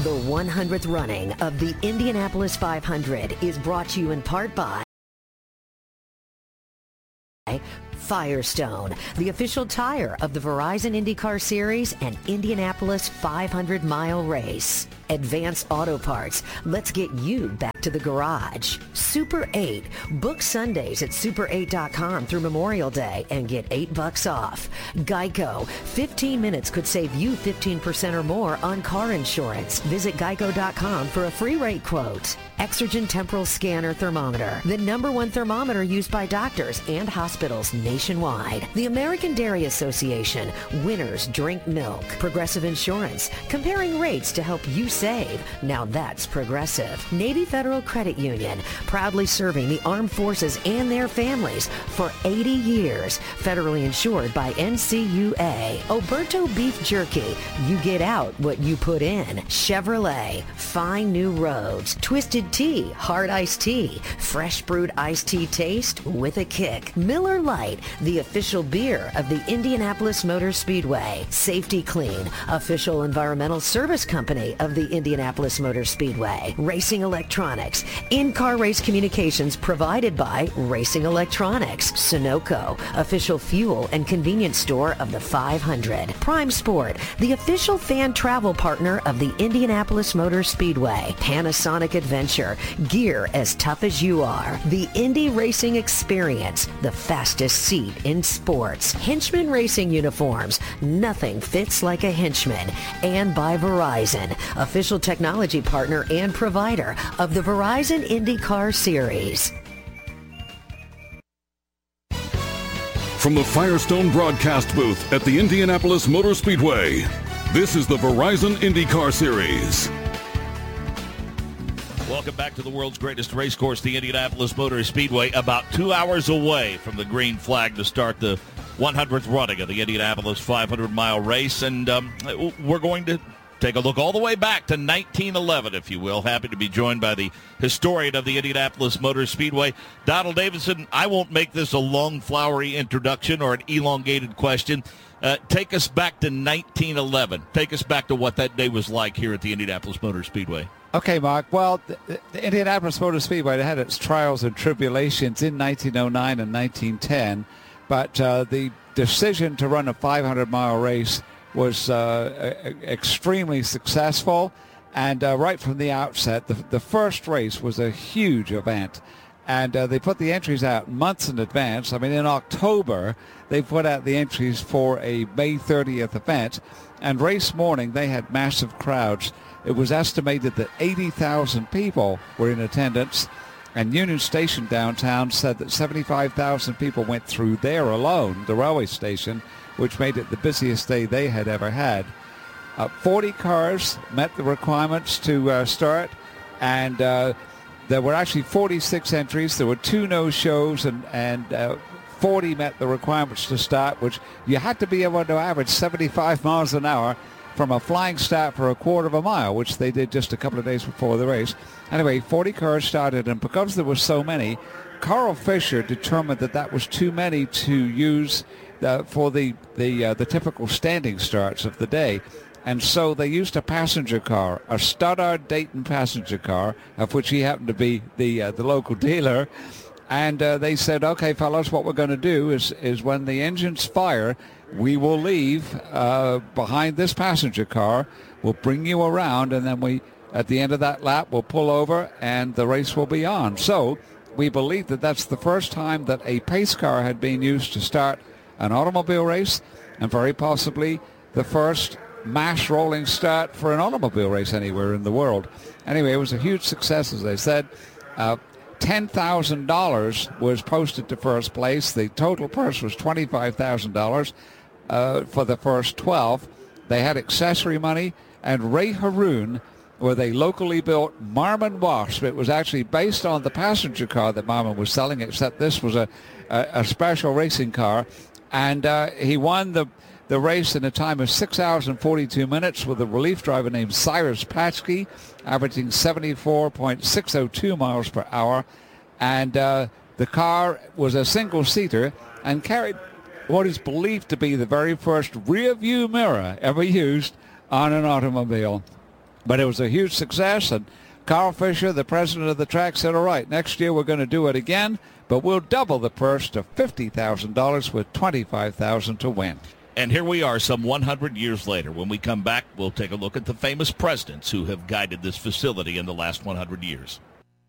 The 100th running of the Indianapolis 500 is brought to you in part by Firestone, the official tire of the Verizon IndyCar Series and Indianapolis 500-mile race. Advanced Auto Parts, let's get you back to the garage. Super 8, book Sundays at super8.com through Memorial Day and get $8 off. Geico, 15 minutes could save you 15% or more on car insurance. Visit geico.com for a free rate quote. Exergen Temporal Scanner Thermometer, the #1 thermometer used by doctors and hospitals nationwide. The American Dairy Association, winners drink milk. Progressive Insurance, comparing rates to help you save. Now that's progressive. Navy Federal Credit Union, proudly serving the armed forces and their families for 80 years. Federally insured by NCUA. Oberto Beef Jerky, you get out what you put in. Chevrolet, fine new roads. Twisted Tea, hard iced tea. Fresh brewed iced tea taste with a kick. Miller Lite, the official beer of the Indianapolis Motor Speedway. Safety Clean, official environmental service company of the Indianapolis Motor Speedway. Racing Electronics, in-car race communications provided by Racing Electronics. Sunoco, official fuel and convenience store of the 500. Prime Sport, the official fan travel partner of the Indianapolis Motor Speedway. Panasonic Adventure, gear as tough as you are. The Indy Racing Experience, the fastest seat in sports. Henchman Racing Uniforms, nothing fits like a henchman. And by Verizon, official technology partner and provider of the Verizon IndyCar Series. From the Firestone broadcast booth at the Indianapolis Motor Speedway, this is the Verizon IndyCar Series. Welcome back to the world's greatest race course, the Indianapolis Motor Speedway, about 2 hours away from the green flag to start the 100th running of the Indianapolis 500-mile race. And we're going to take a look all the way back to 1911, if you will. Happy to be joined by the historian of the Indianapolis Motor Speedway, Donald Davidson. I won't make this a long, flowery introduction or an elongated question. Take us back to 1911. Take us back to what that day was like here at the Indianapolis Motor Speedway. Okay, Mark. Well, the Indianapolis Motor Speedway had its trials and tribulations in 1909 and 1910, but the decision to run a 500-mile race was extremely successful. And right from the outset, the first race was a huge event. And they put the entries out months in advance. I mean, in October, they put out the entries for a May 30th event. And race morning, they had massive crowds. It was estimated that 80,000 people were in attendance, and Union Station downtown said that 75,000 people went through there alone, the railway station, which made it the busiest day they had ever had. 40 cars met the requirements to start, and there were actually 46 entries. There were 2 no-shows, and 40 met the requirements to start, which you had to be able to average 75 miles an hour from a flying start for a quarter of a mile, which they did just a couple of days before the race. Anyway, 40 cars started, and because there were so many, Carl Fisher determined that that was too many to use for the typical standing starts of the day. And so they used a passenger car, a Stoddard Dayton passenger car, of which he happened to be the local dealer. And they said, okay, fellas, what we're going to do is when the engines fire, we will leave behind this passenger car. We'll bring you around, and then at the end of that lap, we'll pull over, and the race will be on. So we believe that that's the first time that a pace car had been used to start an automobile race, and very possibly the first mass rolling start for an automobile race anywhere in the world. Anyway, it was a huge success, as I said. $10,000 was posted to first place. The total purse was $25,000 for the first 12. They had accessory money, and Ray Haroon with a locally built Marmon Wasp. It was actually based on the passenger car that Marmon was selling, except this was a special racing car. And he won the race in a time of 6 hours and 42 minutes with a relief driver named Cyrus Patsky, averaging 74.602 miles per hour. And the car was a single-seater and carried what is believed to be the very first rear-view mirror ever used on an automobile. But it was a huge success, and Carl Fisher, the president of the track, said, all right, next year we're going to do it again, but we'll double the purse to $50,000 with $25,000 to win. And here we are some 100 years later. When we come back, we'll take a look at the famous presidents who have guided this facility in the last 100 years.